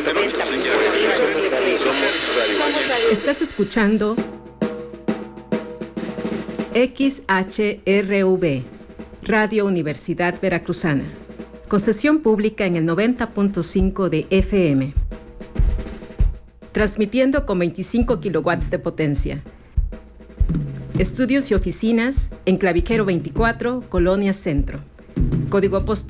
Estás escuchando XHRV, Radio Universidad Veracruzana, concesión pública en el 90.5 de FM, transmitiendo con 25 kilowatts de potencia. Estudios y oficinas en Claviquero 24, Colonia Centro. Código postal